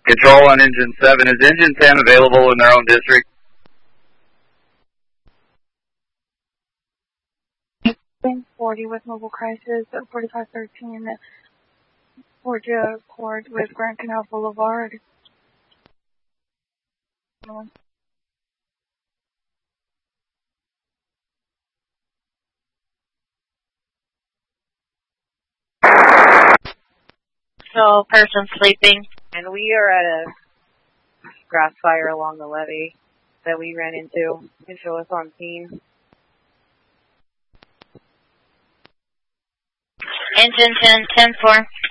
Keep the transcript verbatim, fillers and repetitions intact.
Control on engine seven. Is engine ten available in their own district? forty with Mobile Crisis, forty-five thirteen, Georgia Accord with Grand Canal Boulevard. So, person sleeping. And we are at a grass fire along the levee that we ran into. You can show us on team. Engine ten, ten four.